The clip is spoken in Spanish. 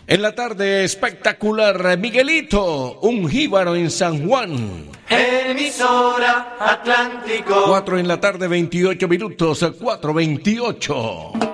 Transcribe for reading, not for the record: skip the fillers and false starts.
En la tarde espectacular, Miguelito, un jíbaro en San Juan. Emisora Atlántico. 4 en la tarde, 28 minutos, 4:28.